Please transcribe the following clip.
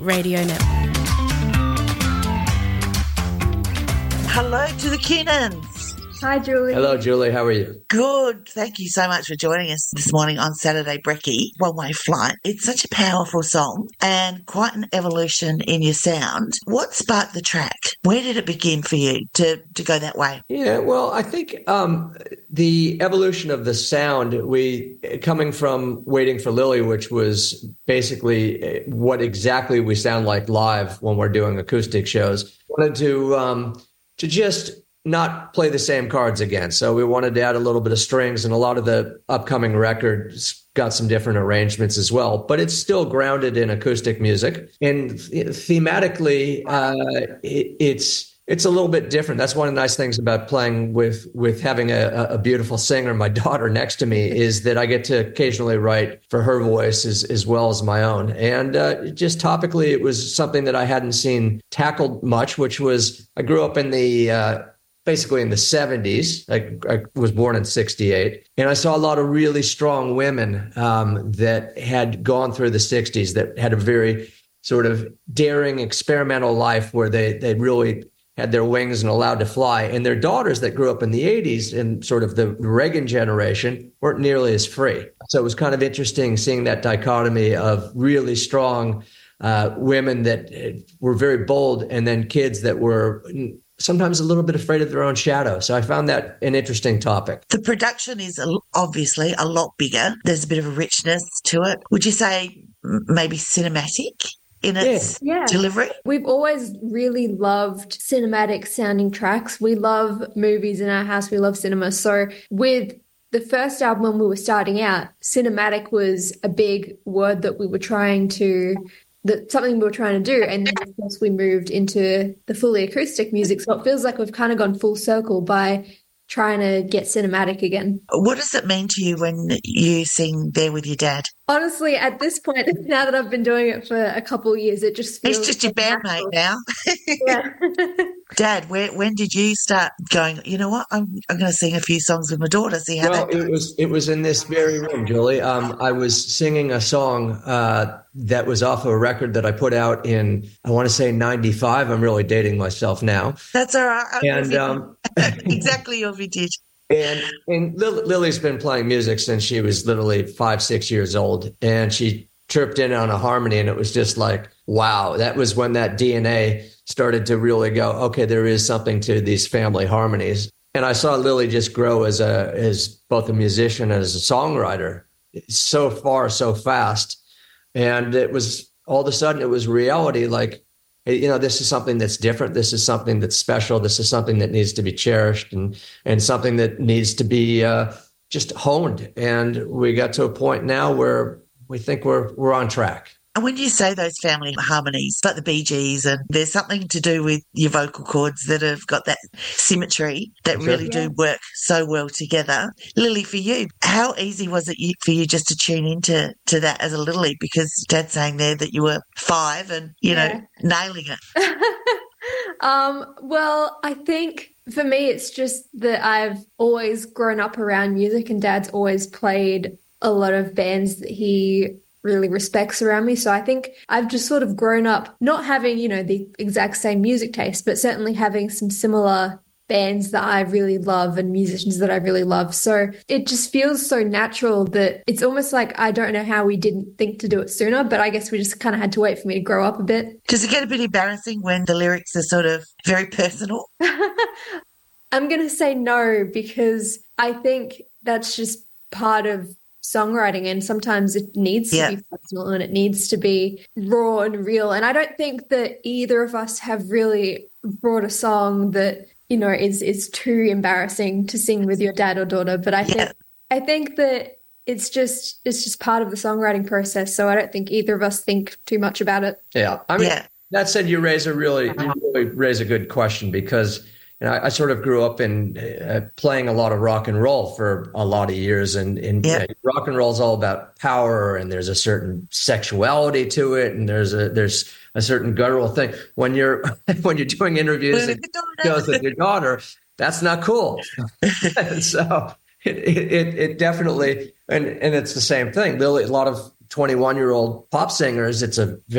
Radio Network. Hello to the Keynans. Hi, Julie. Hello, Julie. How are you? Good. Thank you so much for joining us this morning on Saturday Brekkie, One Way Flight. It's such a powerful song and quite an evolution in your sound. What sparked the track? Where did it begin for you to go that way? Yeah, well, I think the evolution of the sound, coming from Waiting for Lily, which was basically what exactly we sound like live when we're doing acoustic shows, wanted to just not play the same cards again. So we wanted to add a little bit of strings, and a lot of the upcoming records got some different arrangements as well, but it's still grounded in acoustic music. And thematically, it's a little bit different. That's one of the nice things about playing with having a beautiful singer, my daughter, next to me, is that I get to occasionally write for her voice as well as my own. And just topically, it was something that I hadn't seen tackled much, which was I grew up in basically in the 70s. I was born in 68. And I saw a lot of really strong women that had gone through the 60s, that had a very sort of daring, experimental life where they really had their wings and allowed to fly. And their daughters that grew up in the 80s and sort of the Reagan generation weren't nearly as free. So it was kind of interesting seeing that dichotomy of really strong women that were very bold, and then kids that were sometimes a little bit afraid of their own shadow. So I found that an interesting topic. The production is obviously a lot bigger. There's a bit of a richness to it. Would you say maybe cinematic in its delivery? We've always really loved cinematic sounding tracks. We love movies in our house. We love cinema. So with the first album when we were starting out, cinematic was a big word that we were trying to something we were trying to do. And then, of course, we moved into the fully acoustic music. So it feels like we've kind of gone full circle by trying to get cinematic again. What does it mean to you when you sing There With Your Dad? Honestly, at this point, now that I've been doing it for a couple of years, it just feels... It's just your bandmate now. Yeah. Dad, when did you start going, you know what, I'm going to sing a few songs with my daughter, see how that goes? It was in this very room, Julie. I was singing a song that was off of a record that I put out in, I want to say 95. I'm really dating myself now. That's all right. And exactly your vintage. And Lily's been playing music since she was literally 5-6 years old. And she tripped in on a harmony, and it was just like, wow. That was when that DNA started to really go, okay, there is something to these family harmonies. And I saw Lily just grow as both a musician and as a songwriter so far, so fast. And it was all of a sudden it was reality. Like, you know, this is something that's different. This is something that's special. This is something that needs to be cherished and something that needs to be just honed. And we got to a point now where we think we're on track. And when you say those family harmonies, like the Bee Gees, and there's something to do with your vocal cords that have got that symmetry that really do work so well together. Lily, for you, how easy was it for you just to tune into that as a little league? Because Dad's saying there that you were 5 and, you know, nailing it. Well, I think for me, it's just that I've always grown up around music, and Dad's always played a lot of bands that he really respects around me. So I think I've just sort of grown up not having, you know, the exact same music taste, but certainly having some similar bands that I really love and musicians that I really love. So it just feels so natural that it's almost like I don't know how we didn't think to do it sooner, but I guess we just kind of had to wait for me to grow up a bit. Does it get a bit embarrassing when the lyrics are sort of very personal? I'm going to say no, because I think that's just part of songwriting, and sometimes it needs to be personal and it needs to be raw and real. And I don't think that either of us have really brought a song that, you know, is too embarrassing to sing with your dad or daughter. But I think that it's just part of the songwriting process. So I don't think either of us think too much about it. Yeah. I mean, that said, you really raise a good question, because you know, I sort of grew up in playing a lot of rock and roll for a lot of years, and you know, rock and roll is all about power, and there's a certain sexuality to it, and there's a certain guttural thing. When you're doing interviews and goes with your daughter, that's not cool. So it definitely, and it's the same thing. Lily, a lot of 21-year-old pop singers, it's a